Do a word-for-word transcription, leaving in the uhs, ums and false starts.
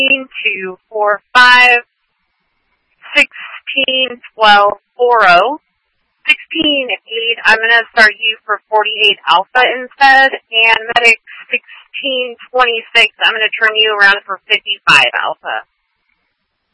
two four five, sixteen twelve four oh. sixteen eight, I'm going to start you for forty-eight Alpha instead, and Medic sixteen twenty-six, I'm going to turn you around for fifty-five Alpha.